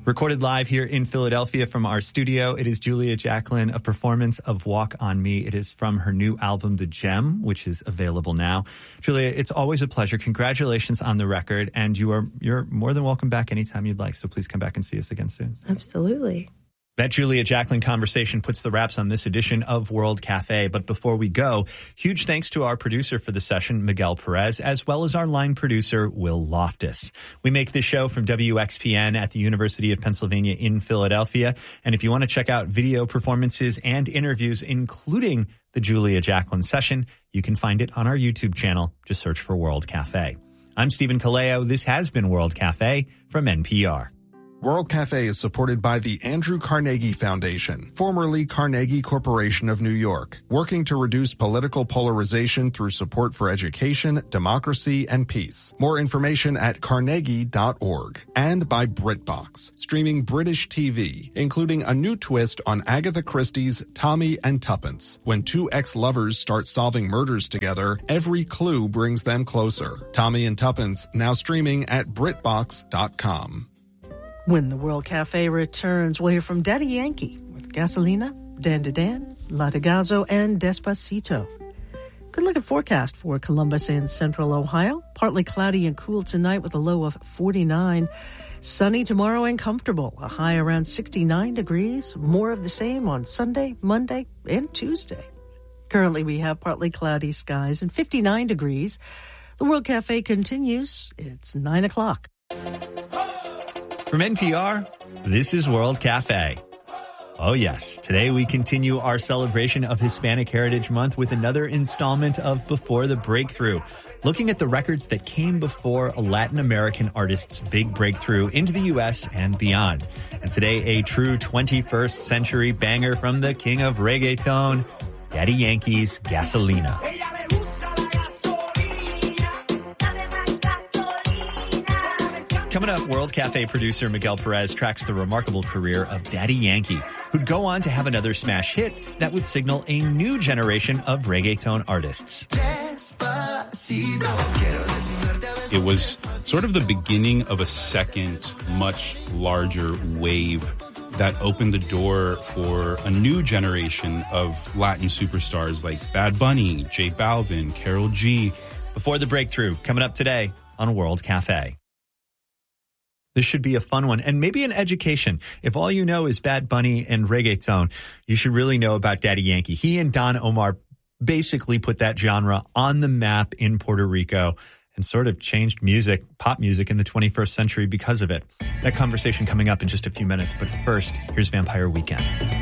Recorded live here in Philadelphia from our studio, it is Julia Jacklin, a performance of Walk on Me. It is from her new album, The Gem, which is available now. Julia, it's always a pleasure. Congratulations on the record, and you're more than welcome back anytime you'd like, so please come back and see us again soon. Absolutely. That Julia Jacklin conversation puts the wraps on this edition of World Cafe. But before we go, huge thanks to our producer for the session, Miguel Perez, as well as our line producer, Will Loftus. We make this show from WXPN at the University of Pennsylvania in Philadelphia. And if you want to check out video performances and interviews, including the Julia Jacklin session, you can find it on our YouTube channel. Just search for World Cafe. I'm Stephen Kaleo. This has been World Cafe from NPR. World Cafe is supported by the Andrew Carnegie Foundation, formerly Carnegie Corporation of New York, working to reduce political polarization through support for education, democracy, and peace. More information at carnegie.org. And by BritBox, streaming British TV, including a new twist on Agatha Christie's Tommy and Tuppence. When two ex-lovers start solving murders together, every clue brings them closer. Tommy and Tuppence, now streaming at BritBox.com. When the World Cafe returns, we'll hear from Daddy Yankee with Gasolina, Dan to Dan, Latigazzo, and Despacito. Good look at forecast for Columbus and Central Ohio. Partly cloudy and cool tonight with a low of 49. Sunny tomorrow and comfortable. A high around 69 degrees. More of the same on Sunday, Monday, and Tuesday. Currently we have partly cloudy skies and 59 degrees. The World Cafe continues. It's 9 o'clock. From NPR, this is World Cafe. Oh yes, today we continue our celebration of Hispanic Heritage Month with another installment of Before the Breakthrough, looking at the records that came before a Latin American artist's big breakthrough into the U.S. and beyond. And today, a true 21st century banger from the king of reggaeton, Daddy Yankee's Gasolina. Coming up, World Cafe producer Miguel Perez tracks the remarkable career of Daddy Yankee, who'd go on to have another smash hit that would signal a new generation of reggaeton artists. It was sort of the beginning of a second, much larger wave that opened the door for a new generation of Latin superstars like Bad Bunny, J Balvin, Karol G. Before the Breakthrough, coming up today on World Cafe. This should be a fun one and maybe an education. If all you know is Bad Bunny and reggaeton, you should really know about Daddy Yankee. He and Don Omar basically put that genre on the map in Puerto Rico and sort of changed music, pop music in the 21st century because of it. That conversation coming up in just a few minutes. But first, here's Vampire Weekend.